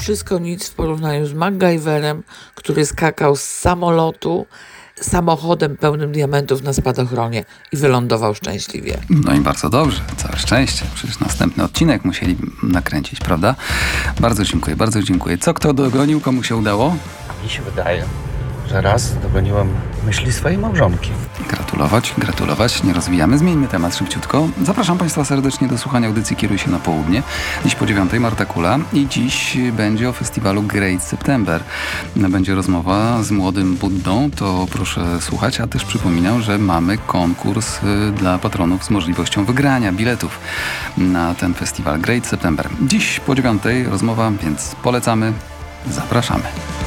wszystko nic w porównaniu z MacGyverem, który skakał z samolotu samochodem pełnym diamentów na spadochronie i wylądował szczęśliwie. No i bardzo dobrze, całe szczęście. Przecież następny odcinek musieli nakręcić, prawda? Bardzo dziękuję, bardzo dziękuję. Co kto dogonił, komu się udało? Mi się wydaje, że raz dogoniłem myśli swojej małżonki. Gratulować. Nie rozwijamy. Zmieńmy temat szybciutko. Zapraszam Państwa serdecznie do słuchania audycji Kieruj się na południe. Dziś po 9:00 Marta Kula i dziś będzie o festiwalu Great September. Będzie rozmowa z młodym Buddą, to proszę słuchać, a też przypominam, że mamy konkurs dla patronów z możliwością wygrania biletów na ten festiwal Great September. Dziś po 9:00 rozmowa, więc polecamy. Zapraszamy.